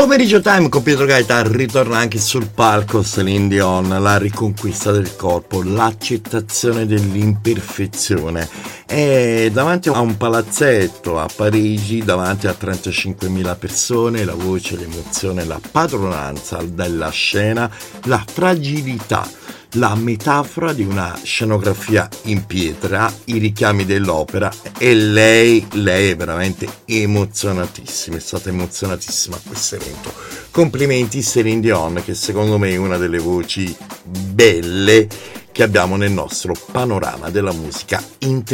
Pomeriggio Time con Pietro Gaeta, ritorna anche sul palco Céline Dion, la riconquista del corpo, l'accettazione dell'imperfezione. E davanti a un palazzetto a Parigi, davanti a 35.000 persone, la voce, l'emozione, la padronanza della scena, la fragilità, la metafora di una scenografia in pietra, i richiami dell'opera, e lei è veramente emozionatissima, è stata emozionatissima a questo evento. Complimenti Céline Dion, che secondo me è una delle voci belle che abbiamo nel nostro panorama della musica internazionale.